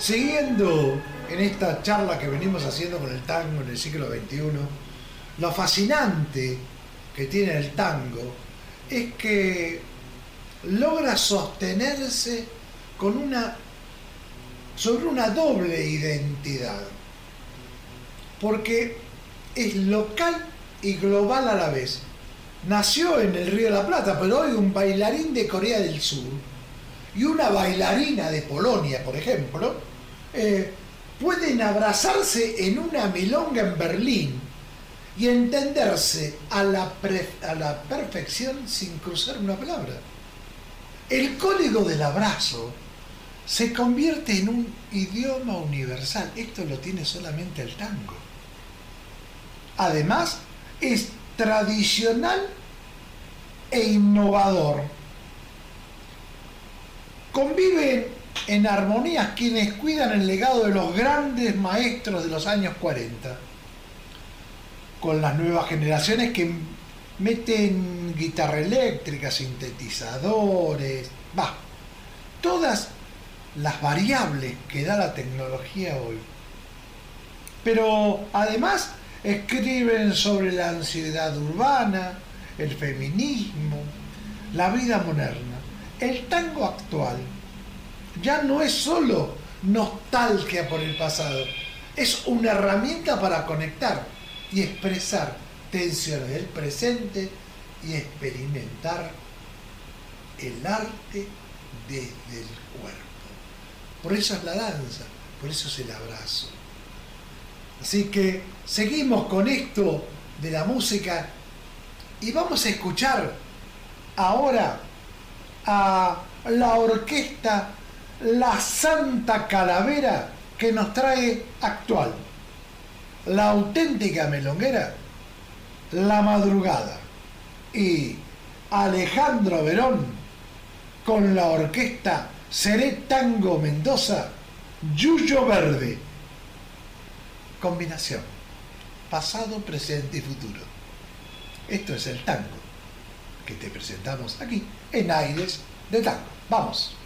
Siguiendo en esta charla que venimos haciendo con el tango en el siglo XXI, lo fascinante que tiene el tango es que logra sostenerse sobre una doble identidad, porque es local y global a la vez. Nació en el Río de la Plata, pero hoy un bailarín de Corea del Sur y una bailarina de Polonia, por ejemplo, pueden abrazarse en una milonga en Berlín y entenderse a la perfección sin cruzar una palabra. El código del abrazo se convierte en un idioma universal. Esto lo tiene solamente el tango. Además, es tradicional e innovador. Conviven en armonías quienes cuidan el legado de los grandes maestros de los años 40, con las nuevas generaciones que meten guitarra eléctrica, sintetizadores, todas las variables que da la tecnología hoy. Pero además escriben sobre la ansiedad urbana, el feminismo, la vida moderna. El tango actual ya no es solo nostalgia por el pasado, es una herramienta para conectar y expresar tensiones del presente y experimentar el arte desde el cuerpo. Por eso es la danza, por eso es el abrazo. Así que seguimos con esto de la música y vamos a escuchar ahora a la orquesta La Santa Calavera, que nos trae actual, la auténtica milonguera, La Madrugada, y Alejandro Verón con la orquesta Seré Tango Mendoza, Yuyo Verde. Combinación, pasado, presente y futuro. Esto es el tango que te presentamos aquí en Aires de Tango. Vamos.